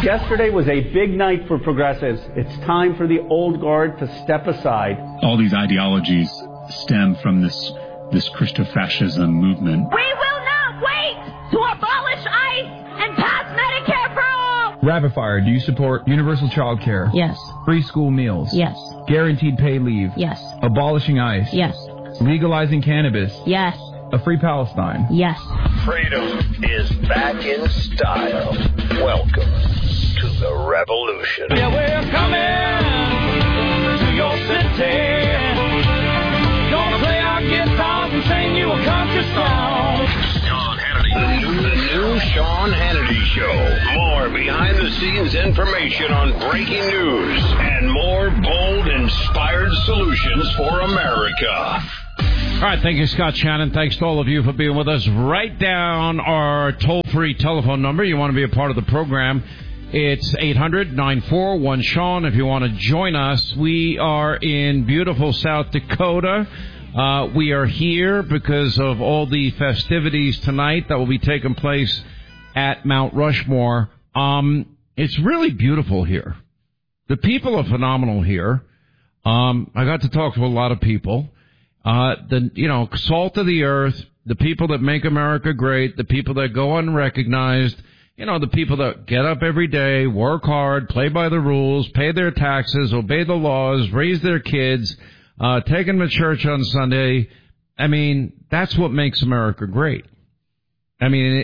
Yesterday was a big night for progressives. It's time for the old guard to step aside. All these ideologies stem from this Christofascism movement. We will not wait to abolish ICE and pass Medicare for all! Rapid fire, do you support universal child care? Yes. Free school meals? Yes. Guaranteed paid leave? Yes. Abolishing ICE? Yes. Legalizing cannabis? Yes. A free Palestine? Yes. Freedom is back in style. Welcome to the revolution. Yeah, we're coming to your city. Gonna play our guitars and sing you a country song. Sean Hannity. The new Sean Hannity Show. More behind-the-scenes information on breaking news and more bold, inspired solutions for America. All right, thank you, Scott Shannon. Thanks to all of you for being with us. Write down our toll-free telephone number. You want to be a part of the program. It's 800-941-SEAN. If you want to join us, we are in beautiful South Dakota. We are here because of all the festivities tonight that will be taking place at Mount Rushmore. It's really beautiful here. The people are phenomenal here. I got to talk to a lot of people. Salt of the earth, the people that make America great, the people that go unrecognized, the people that get up every day, work hard, play by the rules, pay their taxes, obey the laws, raise their kids, take them to church on Sunday. I mean, that's what makes America great. I mean,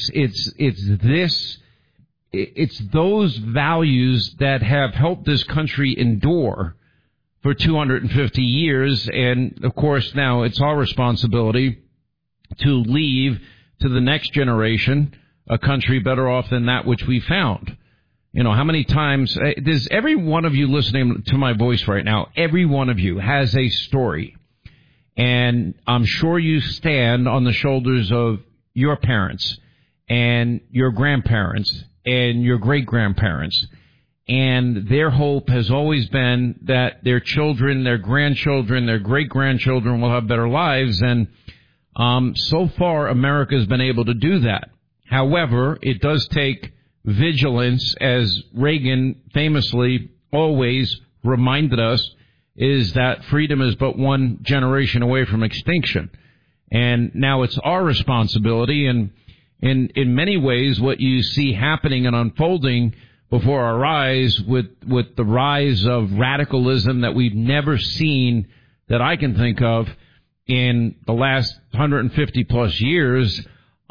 it's those values that have helped this country endure for 250 years, and, of course, now it's our responsibility to leave to the next generation a country better off than that which we found. How many times does every one of you listening to my voice right now, every one of you has a story, and I'm sure you stand on the shoulders of your parents and your grandparents and your great-grandparents. And their hope has always been that their children, their grandchildren, their great-grandchildren will have better lives. And so far, America has been able to do that. However, it does take vigilance, as Reagan famously always reminded us, is that freedom is but one generation away from extinction. And now it's our responsibility. And in many ways, what you see happening and unfolding before our eyes with the rise of radicalism that we've never seen, that I can think of, in the last 150 plus years,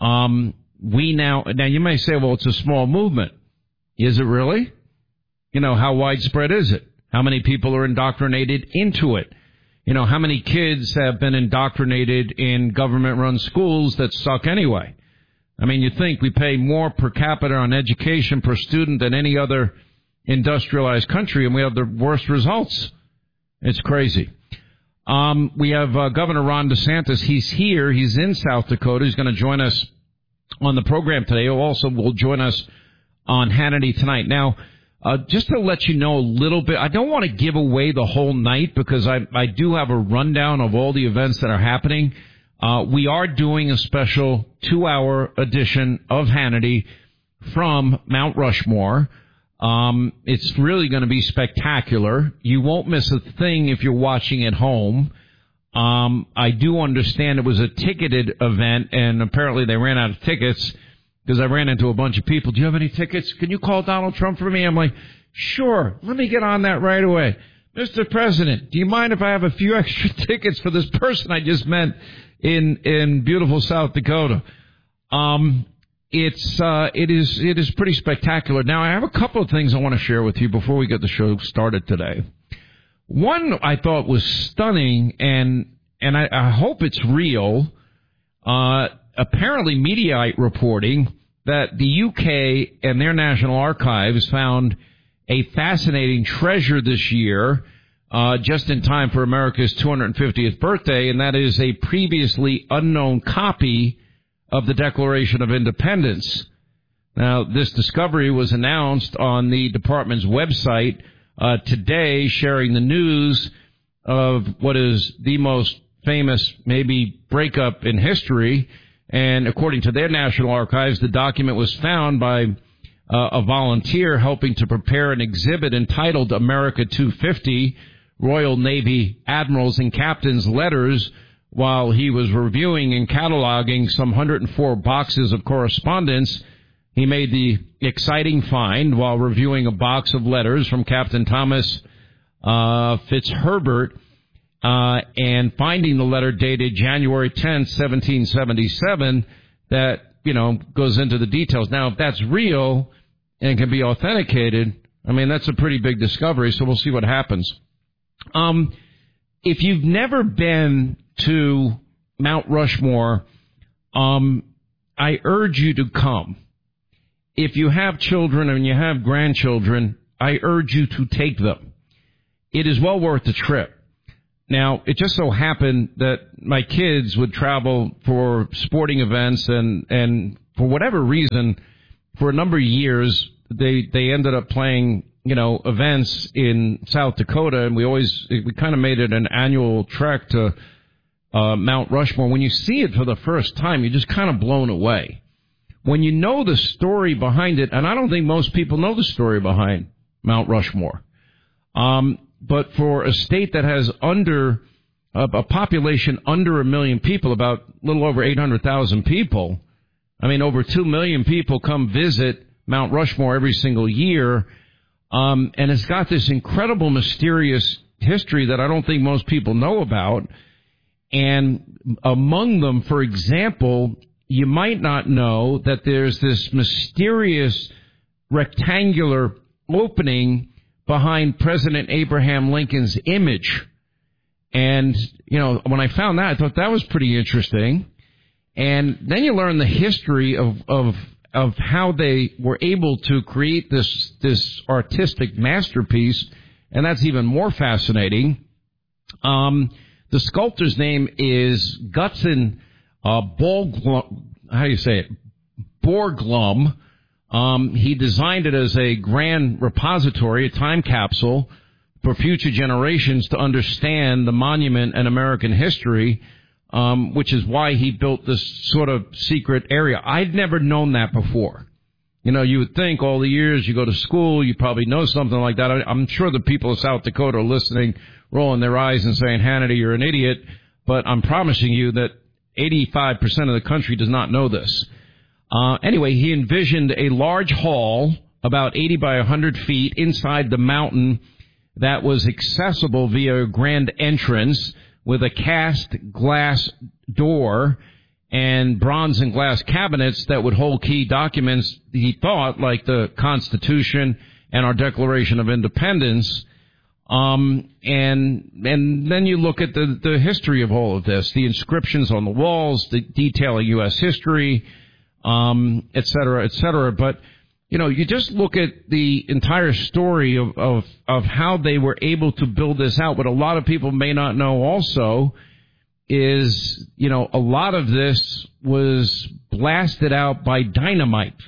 we now you may say, well, it's a small movement. Is it really? How widespread is it? How many people are indoctrinated into it? How many kids have been indoctrinated in government-run schools that suck anyway? I mean, you think we pay more per capita on education per student than any other industrialized country, and we have the worst results. It's crazy. We have Governor Ron DeSantis. He's here. He's in South Dakota. He's going to join us on the program today. He also will join us on Hannity tonight. Now, just to let you know a little bit, I don't want to give away the whole night because I do have a rundown of all the events that are happening. We are doing a special 2-hour edition of Hannity from Mount Rushmore. It's really going to be spectacular. You won't miss a thing if you're watching at home. I do understand it was a ticketed event, and apparently they ran out of tickets because I ran into a bunch of people. Do you have any tickets? Can you call Donald Trump for me? I'm like, sure. Let me get on that right away. Mr. President, do you mind if I have a few extra tickets for this person I just met in beautiful South Dakota? It is pretty spectacular. Now, I have a couple of things I want to share with you before we get the show started today. One I thought was stunning, and I hope it's real. Apparently, Mediaite reporting that the UK and their National Archives found a fascinating treasure this year, just in time for America's 250th birthday, and that is a previously unknown copy of the Declaration of Independence. Now, this discovery was announced on the department's website today, sharing the news of what is the most famous, maybe, breakup in history. And according to their National Archives, the document was found by a volunteer helping to prepare an exhibit entitled America 250, Royal Navy Admirals and Captains' Letters, while he was reviewing and cataloging some 104 boxes of correspondence. He made the exciting find while reviewing a box of letters from Captain Thomas Fitzherbert and finding the letter dated January 10th, 1777, that, goes into the details. Now, if that's real and can be authenticated, I mean, that's a pretty big discovery, so we'll see what happens. If you've never been to Mount Rushmore, I urge you to come. If you have children and you have grandchildren, I urge you to take them. It is well worth the trip. Now, it just so happened that my kids would travel for sporting events, and for whatever reason, for a number of years, they ended up playing, events in South Dakota, and we kind of made it an annual trek to Mount Rushmore. When you see it for the first time, you're just kind of blown away. When you know the story behind it, and I don't think most people know the story behind Mount Rushmore, but for a state that has a population under 1 million people, about a little over 800,000 people, I mean, over 2 million people come visit Mount Rushmore every single year, and it's got this incredible, mysterious history that I don't think most people know about. And among them, for example, you might not know that there's this mysterious rectangular opening behind President Abraham Lincoln's image. And, when I found that, I thought that was pretty interesting. And then you learn the history of how they were able to create this artistic masterpiece, and that's even more fascinating. The sculptor's name is Gutzon Borglum. He designed it as a grand repository, a time capsule for future generations to understand the monument and American history, which is why he built this sort of secret area. I'd never known that before. You would think all the years you go to school, you probably know something like that. I'm sure the people of South Dakota are listening, rolling their eyes and saying, Hannity, you're an idiot. But I'm promising you that 85% of the country does not know this. Anyway, he envisioned a large hall about 80 by 100 feet inside the mountain that was accessible via a grand entrance with a cast glass door and bronze and glass cabinets that would hold key documents, he thought, like the Constitution and our Declaration of Independence. And then you look at the history of all of this, the inscriptions on the walls, the detailing U.S. history, et cetera, et cetera. But, you just look at the entire story of how they were able to build this out. What a lot of people may not know also is, a lot of this was blasted out by dynamite.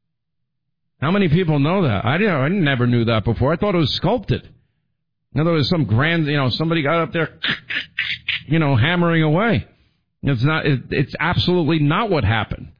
How many people know that? I never knew that before. I thought it was sculpted. In other words, some grand, somebody got up there, hammering away. It's not. It's absolutely not what happened.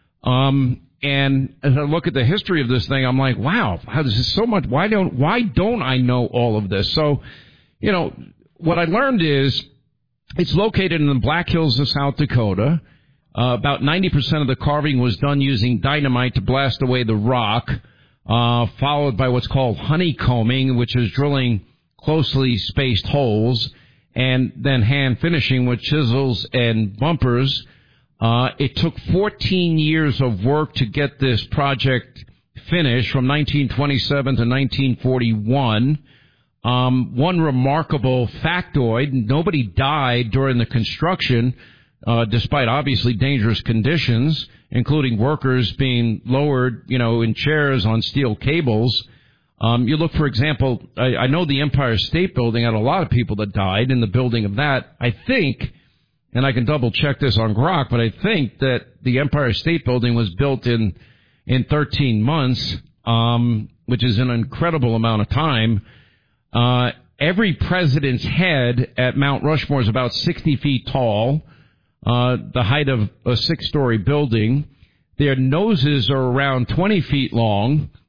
And as I look at the history of this thing, I'm like, wow, this is so much. Why don't I know all of this? So, what I learned is it's located in the Black Hills of South Dakota. About 90% of the carving was done using dynamite to blast away the rock, followed by what's called honeycombing, which is drilling closely spaced holes, and then hand finishing with chisels and bumpers. It took 14 years of work to get this project finished from 1927 to 1941. One remarkable factoid, nobody died during the construction, despite obviously dangerous conditions, including workers being lowered, in chairs on steel cables. You look, for example, I know the Empire State Building had a lot of people that died in the building of that. I think, and I can double check this on Grok, but I think that the Empire State Building was built in 13 months, which is an incredible amount of time. Every president's head at Mount Rushmore is about 60 feet tall, the height of a 6-story building. Their noses are around 20 feet long,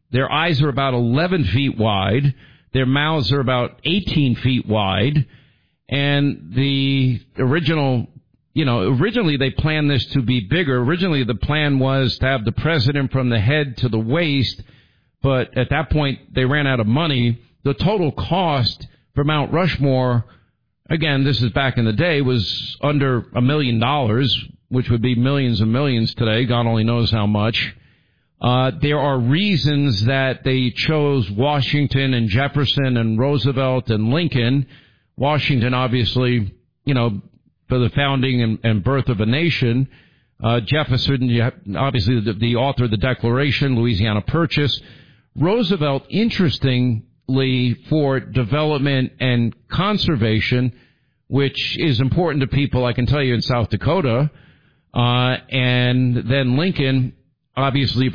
Their eyes are about 11 feet wide. Their mouths are about 18 feet wide. And the originally they planned this to be bigger. Originally, the plan was to have the president from the head to the waist, but at that point, they ran out of money. The total cost for Mount Rushmore, again, this is back in the day, was under $1 million, which would be millions and millions today. God only knows how much. There are reasons that they chose Washington and Jefferson and Roosevelt and Lincoln. Washington, obviously, for the founding and birth of a nation. Jefferson, obviously, the author of the Declaration, Louisiana Purchase. Roosevelt, interestingly, for development and conservation, which is important to people, I can tell you, in South Dakota. And then Lincoln, obviously,